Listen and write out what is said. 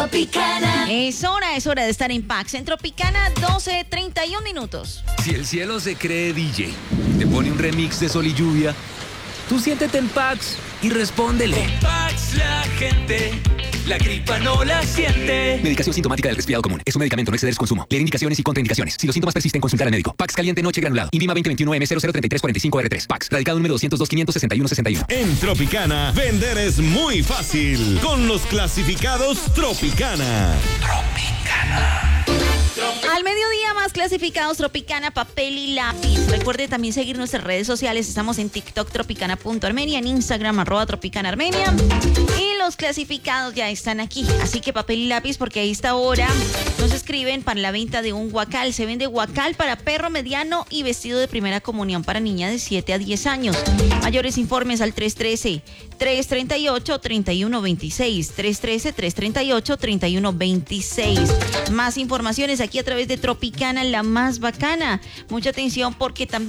Tropicana. Es hora de estar en Pax. En Tropicana, 12:31 minutos. Si el cielo se cree DJ, te pone un remix de Sol y Lluvia, tú siéntete en Pax y respóndele. Con Pax la gente, la gripa no la siente. Medicación sintomática del resfriado común. Es un medicamento, no exceder su consumo. Leer indicaciones y contraindicaciones. Si los síntomas persisten, consultar al médico. Pax caliente noche granulado. INVIMA 2021M003345R3. Pax. Radicado número 202-561-61. En Tropicana, vender es muy fácil. Con los clasificados Tropicana. Al mediodía, más clasificados Tropicana, papel y lápiz. Recuerde también seguir nuestras redes sociales. Estamos en TikTok, tropicana.armenia, en Instagram, @tropicanaarmenia. Y los clasificados ya están aquí. Así que papel y lápiz, porque a esta hora nos escriben para la venta de un guacal. Se vende guacal para perro mediano y vestido de primera comunión para niña de 7 a 10 años. Mayores informes al 313-338-3126. 313-338-3126. Más informaciones aquí a través de Tropicana, la más bacana. Mucha atención porque también